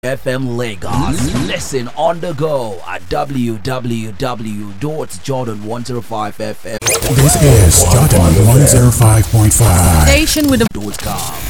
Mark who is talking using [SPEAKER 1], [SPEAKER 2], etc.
[SPEAKER 1] FM Lagos. Listen on the go at www.jordan105fm.
[SPEAKER 2] This is Jordan 105.5.
[SPEAKER 1] Station with the .com.